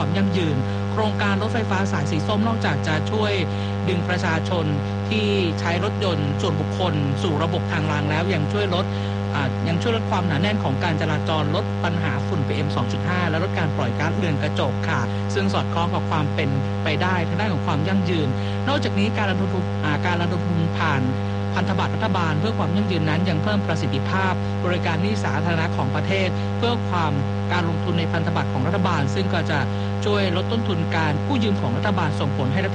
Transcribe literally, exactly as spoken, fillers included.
ความยั่งยืนโครงการรถไฟฟ้าสายสีส้มนอกจากจะช่วยดึงประชาชนที่ใช้รถยนต์ส่วนบุคคลสู่ระบบทางรางแล้วยังช่วยลดยังช่วยลดความหนาแน่นของการจราจรลดปัญหาฝุ่น พี เอ็ม สองจุดห้า และลดการปล่อยก๊าซเรือนกระจกค่ะซึ่งสอดคล้องกับความเป็นไปได้ทางด้านของความยั่งยืนนอกจากนี้การระดมทุนการระดมทุนผ่านพันธบัตรรัฐบาลเพื่อความยั่งยืนนั้นยังเพิ่มประสิทธิภาพบริการหนี้สาธารณะของประเทศเพื่อความการลงทุนในพันธบัตรของรัฐบาลซึ่งก็จะช่วยลดต้นทุนการกู้ยืมของรัฐบาลส่งผลให้